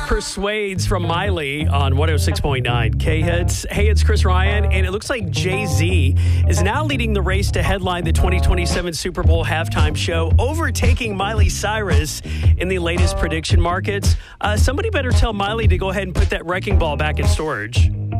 Persuades from Miley on 106.9 K-Hits. Hey, it's Chris Ryan, and it looks like Jay-Z is now leading the race to headline the 2027 Super Bowl halftime show, overtaking Miley Cyrus in the latest prediction markets. Somebody better tell Miley to go ahead and put that wrecking ball back in storage.